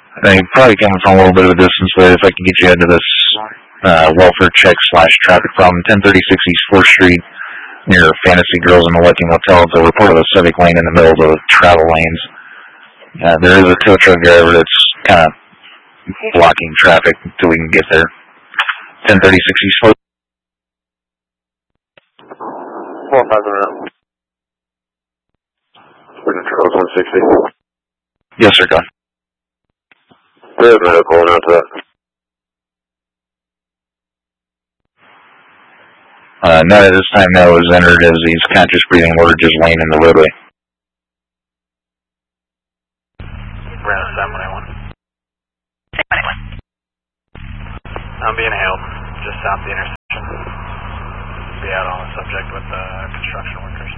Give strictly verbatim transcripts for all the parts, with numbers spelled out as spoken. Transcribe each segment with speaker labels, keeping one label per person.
Speaker 1: I probably coming from a little bit of a distance, but if I can get you into this uh, welfare check slash traffic problem, ten thirty-six East fourth Street, near Fantasy Girls in the Licking Hotel, it's a report of a civic lane in the middle of the travel lanes. Uh, there is a tow truck driver that's kind of blocking traffic until we can get there. ten thirty-six East fourth.
Speaker 2: four five zero. We're Charles one sixty.
Speaker 1: Yes, sir, go ahead.
Speaker 2: There's a minute pulling out to that.
Speaker 1: Uh, none at this time now is entered as he's conscious breathing water just laying in the roadway.
Speaker 3: Brandon seven one eight one. I'm being hailed just south of the intersection. Be out on the subject with the uh, construction workers.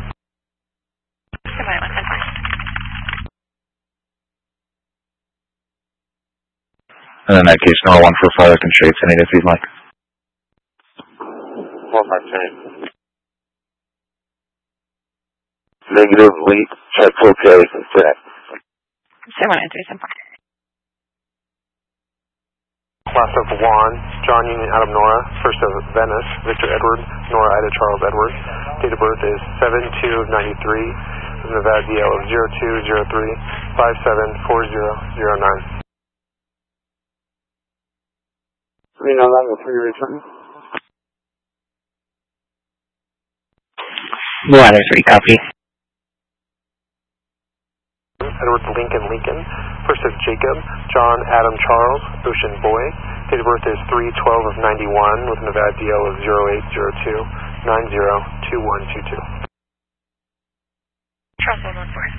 Speaker 1: And in that case, number one for fire constraints, any if you'd like.
Speaker 2: four five ten. Negative, leak, check okay, set.
Speaker 4: seven one three seven five.
Speaker 5: Class of Juan, John Union Adam Nora, first of Venice, Victor Edward, Nora Ida Charles Edward. Date of birth is seven two ninety-three, Nevada D L of zero two zero three five seven four zero zero nine.
Speaker 2: three nine nine three return.
Speaker 4: Water three, copy.
Speaker 5: Edward Lincoln Lincoln, first of Jacob, John Adam Charles, Ocean Boy. Date of birth is three twelve of ninety-one with Nevada D L of zero eight zero two nine zero two one two two.
Speaker 4: Charles one one four.